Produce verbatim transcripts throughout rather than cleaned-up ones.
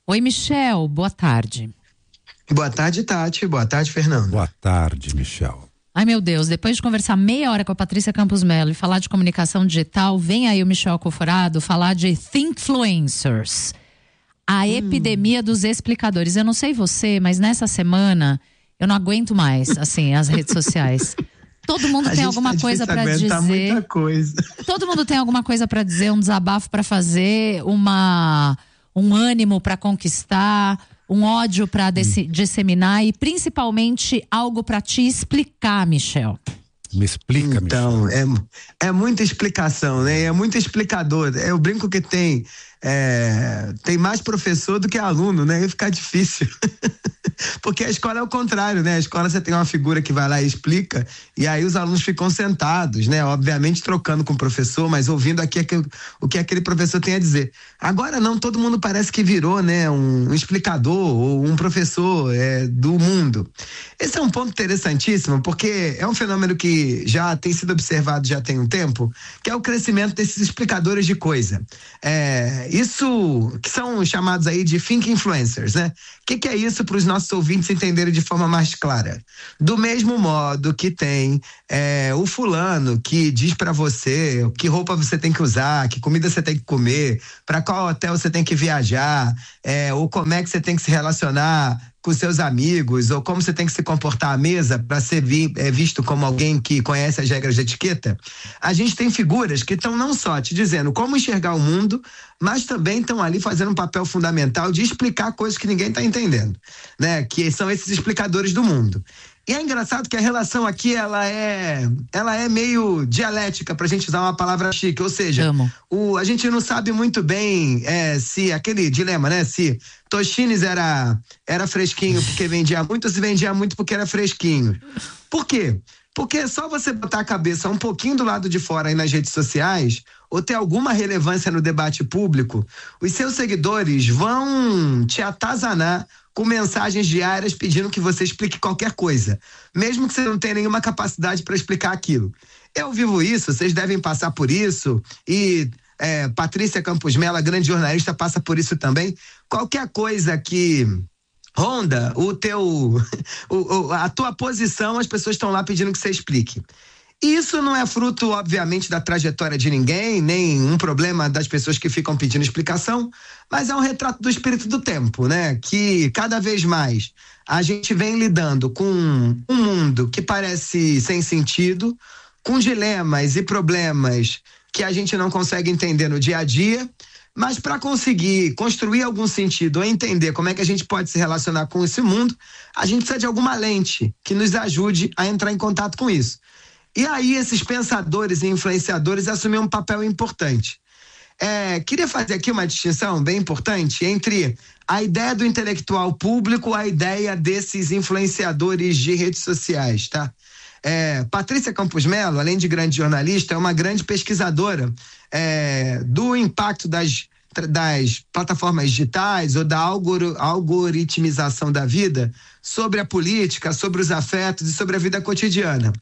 Oi, Michel, boa tarde. Boa tarde, Tati. Boa tarde, Fernando. Boa tarde, Michel. Ai, meu Deus, depois de conversar meia hora com a Patrícia Campos Melo e falar de comunicação digital, vem aí o Michel Coforado falar de Thinkfluencers, a hum. epidemia dos explicadores. Eu não sei você, mas nessa semana eu não aguento mais, assim, as redes sociais. Todo mundo a tem alguma tá coisa para dizer. Muita coisa. Todo mundo tem alguma coisa para dizer, um desabafo para fazer, uma, um ânimo para conquistar, um ódio para hum. disseminar e principalmente algo para te explicar, Michel. Me explica, então, Michel. Então, é, é muita explicação, né? É muito explicador. Eu brinco que tem, é, tem mais professor do que aluno, né? Ia ficar difícil. Porque a escola é o contrário, né? A escola você tem uma figura que vai lá e explica, e aí os alunos ficam sentados, né? Obviamente trocando com o professor, mas ouvindo aqui o que aquele professor tem a dizer. Agora não, todo mundo parece que virou, né? Um, um explicador ou um professor é, do mundo. Esse é um ponto interessantíssimo, porque é um fenômeno que já tem sido observado já tem um tempo, que é o crescimento desses explicadores de coisa. É, isso que são chamados aí de think influencers, né? O que, que é isso para os nossos ouvintes entenderem de forma mais clara? Do mesmo modo que tem é, o fulano que diz para você que roupa você tem que usar, que comida você tem que comer, para qual hotel você tem que viajar, é, ou como é que você tem que se relacionar com seus amigos, ou como você tem que se comportar à mesa para ser vi, é, visto como alguém que conhece as regras de etiqueta. A gente tem figuras que estão não só te dizendo como enxergar o mundo, mas também estão ali fazendo um papel fundamental de explicar coisas que ninguém está entendendo, né? Que são esses explicadores do mundo. E é engraçado que a relação aqui, ela é, ela é meio dialética, pra gente usar uma palavra chique, ou seja, o, a gente não sabe muito bem é, se, aquele dilema, né, se Toshines era, era fresquinho porque vendia muito ou se vendia muito porque era fresquinho. Por quê? Porque é só você botar a cabeça um pouquinho do lado de fora aí nas redes sociais, ou ter alguma relevância no debate público, os seus seguidores vão te atazanar com mensagens diárias pedindo que você explique qualquer coisa, mesmo que você não tenha nenhuma capacidade para explicar aquilo. Eu vivo isso, vocês devem passar por isso, e é, Patrícia Campos Melo, a grande jornalista, passa por isso também. Qualquer coisa que ronda o teu, o, a tua posição, as pessoas estão lá pedindo que você explique. Isso não é fruto, obviamente, da trajetória de ninguém, nem um problema das pessoas que ficam pedindo explicação, mas é um retrato do espírito do tempo, né? Que cada vez mais a gente vem lidando com um mundo que parece sem sentido, com dilemas e problemas que a gente não consegue entender no dia a dia, mas para conseguir construir algum sentido ou entender como é que a gente pode se relacionar com esse mundo, a gente precisa de alguma lente que nos ajude a entrar em contato com isso. E aí esses pensadores e influenciadores assumiram um papel importante. É, queria fazer aqui uma distinção bem importante entre a ideia do intelectual público, a ideia desses influenciadores de redes sociais, tá? É, Patrícia Campos Melo, além de grande jornalista, é uma grande pesquisadora é, do impacto das, das plataformas digitais ou da algor, algoritmização da vida sobre a política, sobre os afetos e sobre a vida cotidiana.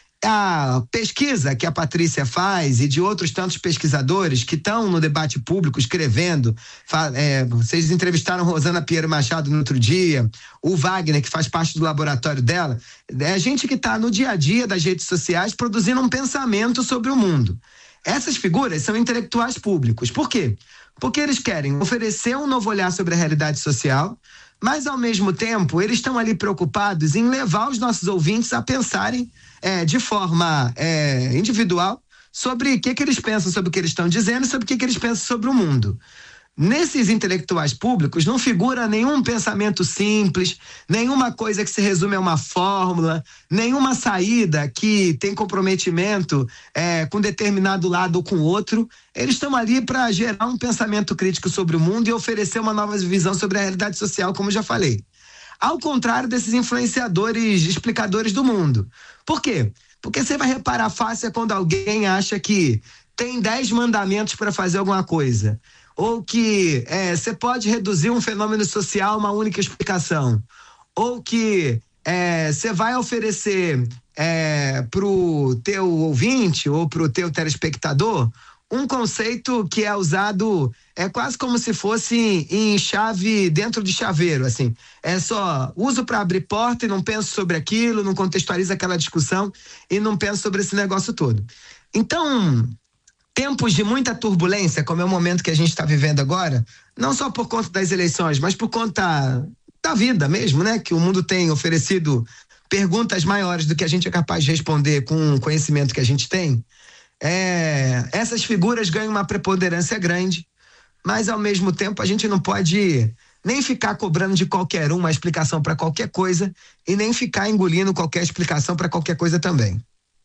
A pesquisa que a Patrícia faz e de outros tantos pesquisadores que estão no debate público escrevendo, é, vocês entrevistaram Rosana Pinheiro Machado no outro dia, o Wagner, que faz parte do laboratório dela, é gente que está no dia a dia das redes sociais produzindo um pensamento sobre o mundo. Essas figuras são intelectuais públicos. Por quê? Porque eles querem oferecer um novo olhar sobre a realidade social, mas ao mesmo tempo eles estão ali preocupados em levar os nossos ouvintes a pensarem É, de forma é, individual sobre o que, que eles pensam sobre o que eles estão dizendo e sobre o que, que eles pensam sobre o mundo. Nesses intelectuais públicos não figura nenhum pensamento simples, nenhuma coisa que se resume a uma fórmula, nenhuma saída que tem comprometimento é, com determinado lado ou com outro. Eles estão ali para gerar um pensamento crítico sobre o mundo e oferecer uma nova visão sobre a realidade social, como já falei. Ao contrário desses influenciadores, explicadores do mundo. Por quê? Porque você vai reparar fácil quando alguém acha que tem dez mandamentos para fazer alguma coisa. Ou que você é, pode reduzir um fenômeno social a uma única explicação. Ou que você é, vai oferecer é, para o teu ouvinte ou para o teu telespectador um conceito que é usado é quase como se fosse em, em chave dentro de chaveiro, assim. É só uso para abrir porta e não penso sobre aquilo, não contextualizo aquela discussão e não penso sobre esse negócio todo. Então, tempos de muita turbulência, como é o momento que a gente está vivendo agora, não só por conta das eleições, mas por conta da vida mesmo, né? Que o mundo tem oferecido perguntas maiores do que a gente é capaz de responder com o conhecimento que a gente tem. É, essas figuras ganham uma preponderância grande, mas ao mesmo tempo a gente não pode nem ficar cobrando de qualquer um uma explicação para qualquer coisa e nem ficar engolindo qualquer explicação para qualquer coisa também.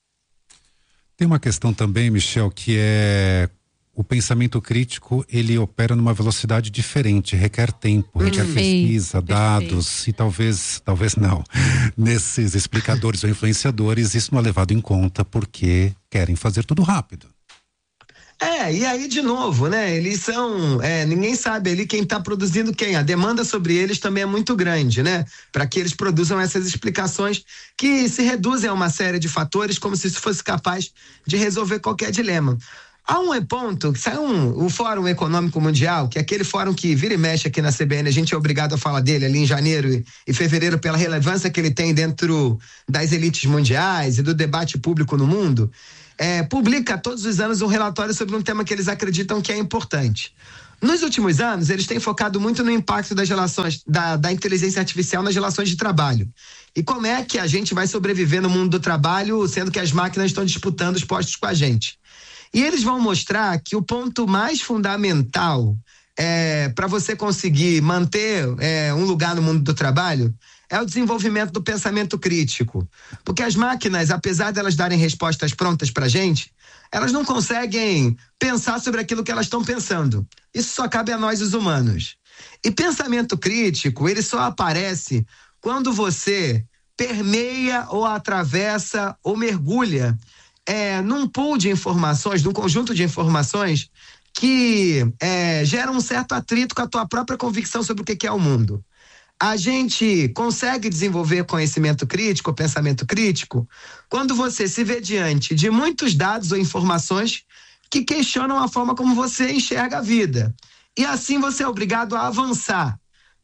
Tem uma questão também, Michel, que é o pensamento crítico, ele opera numa velocidade diferente, requer tempo, requer Perfeito, pesquisa, dados perfeito. e talvez, talvez não, nesses explicadores ou influenciadores isso não é levado em conta porque querem fazer tudo rápido. É, e aí de novo, né, eles são, é, ninguém sabe ali quem está produzindo quem, a demanda sobre eles também é muito grande, né, para que eles produzam essas explicações que se reduzem a uma série de fatores como se isso fosse capaz de resolver qualquer dilema. Há um ponto, saiu um, o Fórum Econômico Mundial, que é aquele fórum que vira e mexe aqui na C B N, a gente é obrigado a falar dele ali em janeiro e, e fevereiro pela relevância que ele tem dentro das elites mundiais e do debate público no mundo, é, publica todos os anos um relatório sobre um tema que eles acreditam que é importante. Nos últimos anos, eles têm focado muito no impacto das relações, da, da inteligência artificial nas relações de trabalho. E como é que a gente vai sobreviver no mundo do trabalho, sendo que as máquinas estão disputando os postos com a gente. E eles vão mostrar que o ponto mais fundamental é, para você conseguir manter é, um lugar no mundo do trabalho é o desenvolvimento do pensamento crítico. Porque as máquinas, apesar de elas darem respostas prontas para a gente, elas não conseguem pensar sobre aquilo que elas estão pensando. Isso só cabe a nós, os humanos. E pensamento crítico, ele só aparece quando você permeia ou atravessa ou mergulha É, num pool de informações, num conjunto de informações que é, geram um certo atrito com a tua própria convicção sobre o que é o mundo. A gente consegue desenvolver conhecimento crítico, pensamento crítico, quando você se vê diante de muitos dados ou informações que questionam a forma como você enxerga a vida. E assim você é obrigado a avançar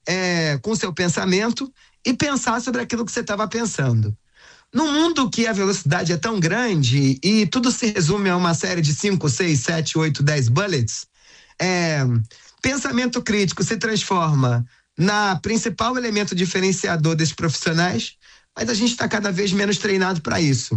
é, com o seu pensamento e pensar sobre aquilo que você estava pensando. Num mundo que a velocidade é tão grande e tudo se resume a uma série de cinco, seis, sete, oito, dez bullets, é, pensamento crítico se transforma na principal elemento diferenciador desses profissionais, mas a gente está cada vez menos treinado para isso.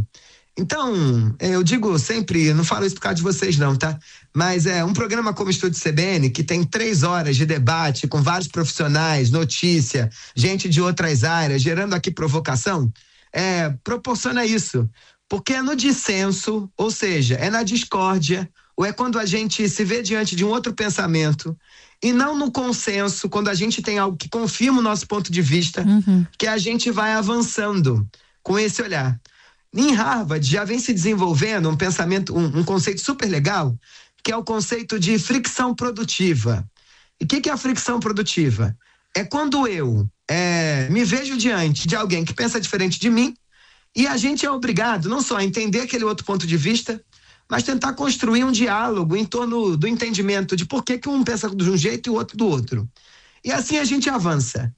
Então, eu digo sempre, não falo isso por causa de vocês não, tá? Mas é um programa como o Estúdio C B N, que tem três horas de debate com vários profissionais, notícia, gente de outras áreas, gerando aqui provocação, É, proporciona isso, porque é no dissenso, ou seja, é na discórdia, ou é quando a gente se vê diante de um outro pensamento, e não no consenso, quando a gente tem algo que confirma o nosso ponto de vista, uhum. que a gente vai avançando com esse olhar. Em Harvard já vem se desenvolvendo um pensamento, um, um conceito super legal, que é o conceito de fricção produtiva. E o que, que é a fricção produtiva? É quando eu é, me vejo diante de alguém que pensa diferente de mim e a gente é obrigado não só a entender aquele outro ponto de vista, mas tentar construir um diálogo em torno do entendimento de por que, que um pensa de um jeito e o outro do outro. E assim a gente avança.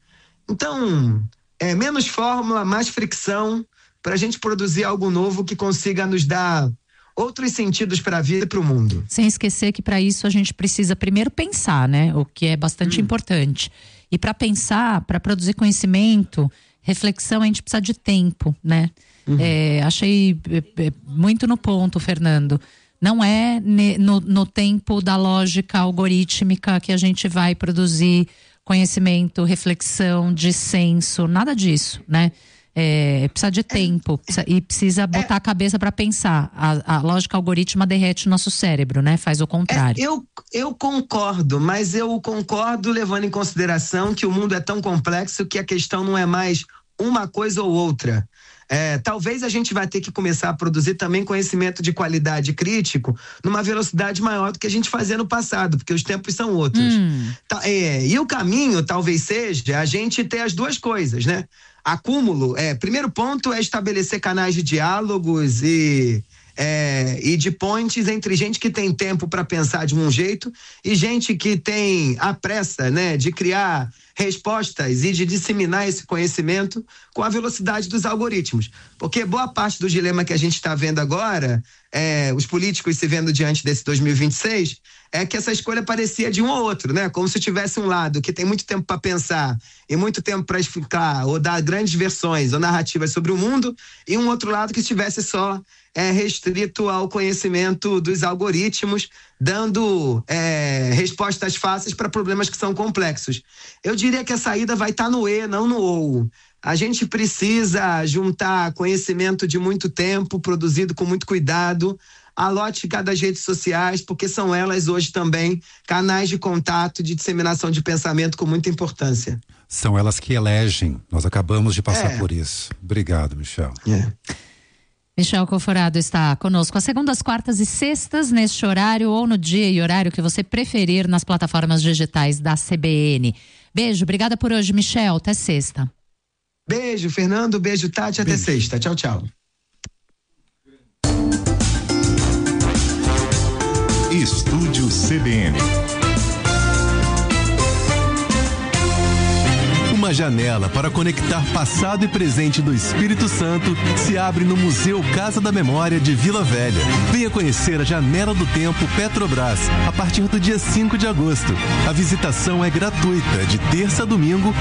Então, é menos fórmula, mais fricção, para a gente produzir algo novo que consiga nos dar outros sentidos para a vida e para o mundo. Sem esquecer que para isso a gente precisa primeiro pensar, né? O que é bastante hum. importante. E para pensar, para produzir conhecimento, reflexão, a gente precisa de tempo, né? Uhum. É, achei é, muito no ponto, Fernando. Não é ne, no, no tempo da lógica algorítmica que a gente vai produzir conhecimento, reflexão, dissenso, nada disso, né? É, precisa de tempo precisa, e precisa botar é, a cabeça para pensar. A, a lógica algorítmica derrete o nosso cérebro, né? Faz o contrário. É, eu, eu concordo, mas eu concordo levando em consideração que o mundo é tão complexo que a questão não é mais uma coisa ou outra. É, talvez a gente vai ter que começar a produzir também conhecimento de qualidade crítico numa velocidade maior do que a gente fazia no passado, porque os tempos são outros. Hum. Tá, é, e o caminho talvez seja a gente ter as duas coisas, né? Acúmulo, é, primeiro ponto é estabelecer canais de diálogos e é, e de pontes entre gente que tem tempo para pensar de um jeito e gente que tem a pressa, né, de criar respostas e de disseminar esse conhecimento com a velocidade dos algoritmos. Porque boa parte do dilema que a gente está vendo agora, é, os políticos se vendo diante desse dois mil e vinte e seis, é que essa escolha parecia de um ou outro, né? Como se tivesse um lado que tem muito tempo para pensar e muito tempo para explicar ou dar grandes versões ou narrativas sobre o mundo, e um outro lado que estivesse só é, restrito ao conhecimento dos algoritmos, dando é, respostas fáceis para problemas que são complexos. Eu diria que a saída vai estar no E, não no OU. A gente precisa juntar conhecimento de muito tempo, produzido com muito cuidado, a lógica das redes sociais, porque são elas hoje também canais de contato, de disseminação de pensamento com muita importância. São elas que elegem. Nós acabamos de passar é. por isso. Obrigado, Michel. É. Michel Conforado está conosco às segundas, quartas e sextas, neste horário ou no dia e horário que você preferir nas plataformas digitais da C B N. Beijo, obrigada por hoje, Michel. Até sexta. Beijo, Fernando. Beijo, Tati. Até Beijo. sexta. Tchau, tchau. Estúdio C B N. Uma janela para conectar passado e presente do Espírito Santo se abre no Museu Casa da Memória de Vila Velha. Venha conhecer a Janela do Tempo Petrobras a partir do dia cinco de agosto. A visitação é gratuita de terça a domingo